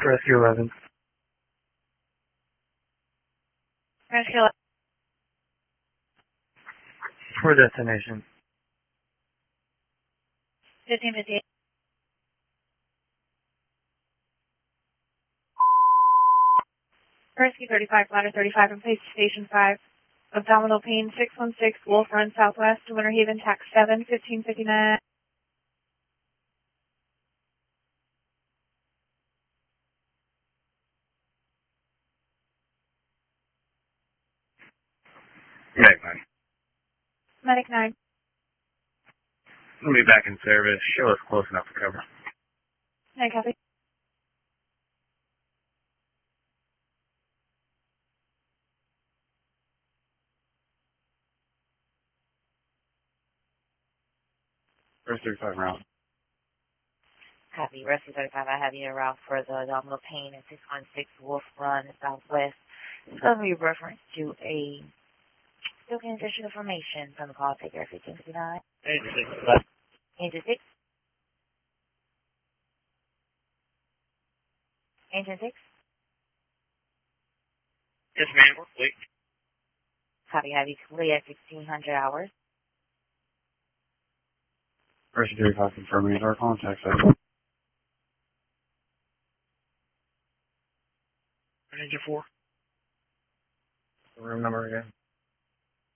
Rescue 11. Rescue 11. For destination. 1558. Rescue 35, ladder 35, in place to station 5. Abdominal pain, 616, Wolf Run Southwest, Winter Haven, tax 7, 1559. Medic 9. Medic 9. We'll be back in service. Show us close enough to cover. 9 copy. First 35 round. Copy. Rescue 35, I have you en route for the abdominal pain at 616 Wolf Run, Southwest. It's going to be reference to a still condition information from the call taker 1559. Engine 6 left. Engine 6. Engine 6. Yes, ma'am. Wait. Copy. Have you clear at 1600 hours. First 35 confirming our contact site. Engine 4. Room number again.